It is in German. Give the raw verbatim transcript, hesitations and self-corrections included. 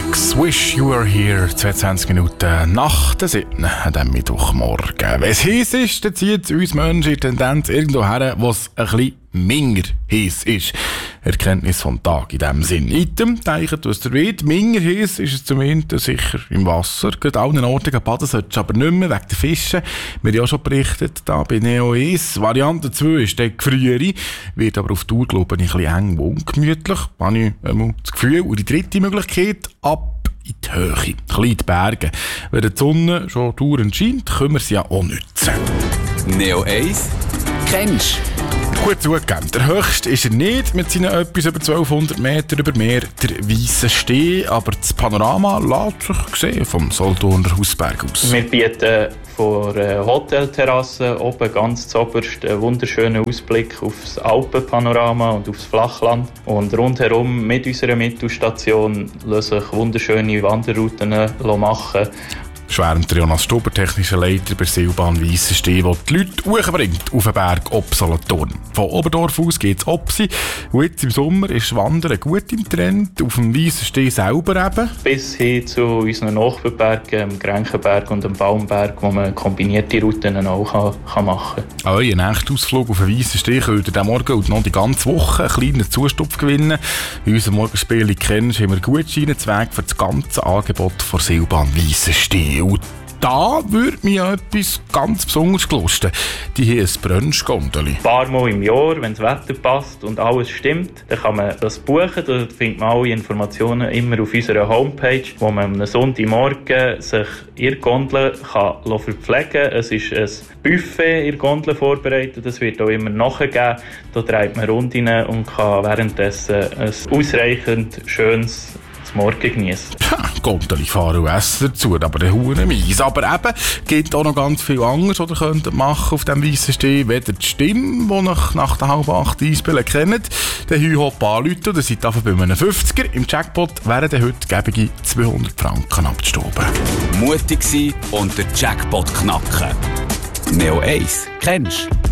Six, Wish You Were Here, zweiundzwanzig Minuten nach der siebten an diesem Mittwochmorgen. Wenn es heiß ist, dann zieht uns Menschen in Tendenz irgendwo her, wo es ein bisschen minger heiß ist. Erkenntnis vom Tag in diesem Sinn. Item, denkt, was ihr wollt. Minger heiß ist es zumindest sicher im Wasser. Gerade an allen Orten baden solltest du aber nicht mehr, wegen der Fische. Wir haben ja schon berichtet, da bei Neo eins. Variante zwei ist der Gefriere, wird aber auf Tour, glaube ich, ein bisschen eng und ungemütlich. Habe ich ähm, das Gefühl. Und die dritte Möglichkeit, ab in die Höhe, ein bisschen in die Berge. Wenn die Sonne schon dauernd scheint, können wir sie ja auch nutzen. Neo eins kennst du? Gut zugegeben, der höchste ist er nicht, mit seinen etwas über zwölfhundert Meter über Meer, der Weisse Steh, aber das Panorama lässt sich sehen vom Solothurner Hausberg aus. Wir bieten von der Hotelterrasse oben ganz zuoberst einen wunderschönen Ausblick auf das Alpenpanorama und aufs Flachland. Und rundherum mit unserer Mittelstation lassen sich wunderschöne Wanderrouten machen. Schwärmt Jonas Stuber, technischer Leiter bei Seilbahn Weissensteh, der die Leute hochbringt auf den Berg ob Solothurn. Von Oberdorf aus geht es Opsi. Und jetzt im Sommer ist Wandern gut im Trend, auf dem Weissensteh selber eben. Bis hin zu unseren Nachbarbergen, dem Gränchenberg und dem Baumberg, wo man kombinierte Routen auch kann, kann machen kann. Euren nächsten Ausflug auf den Weissensteh könnt ihr diesen Morgen und noch die ganze Woche einen kleinen Zustupf gewinnen. In unserem Morgenspiel «Kennst» haben wir Gutscheinenzweig für das ganze Angebot von Seilbahn Weissensteh. Und da würde mich ja etwas ganz Besonderes gelusten. Die haben ein Brunchgondeli. Ein paar Mal im Jahr, wenn das Wetter passt und alles stimmt, dann kann man das buchen. Da findet man alle Informationen immer auf unserer Homepage, wo man am Sonntagmorgen sich in der Gondel kann verpflegen kann. Es ist ein Buffet in der Gondel vorbereitet, das wird auch immer nachgegeben. Da dreht man Runden und kann währenddessen ein ausreichend schönes Morgen genießen. Gondeli fahren und essen dazu, aber der Huren mies. Aber eben, gibt auch noch ganz viel anderes, was ihr könnt machen auf diesem Weissensteh. Weder die Stimme, die ihr nach der halb acht einspielen kennt, den Hü-Hop anrufen, dann seid ihr bei einem fünfziger. Im Jackpot wären dann heute gebige zweihundert Franken abzustoben. Mutig sein und den Jackpot knacken. Neo eins kennst du?